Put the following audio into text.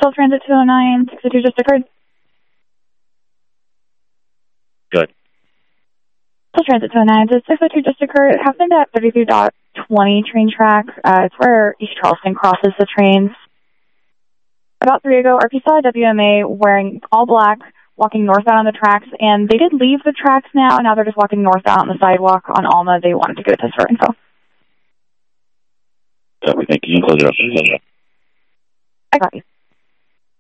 Still Transit 209, 602 just occurred. Good. Still Transit 209, 602 just occurred. It happened at 33.20 train track. It's where East Charleston crosses the trains. About 3 ago, RP saw a WMA wearing all black, walking northbound on the tracks, and they did leave the tracks now, and now they're just walking northbound on the sidewalk on Alma. They wanted to go test for info. Thank you. Close it up. I got you.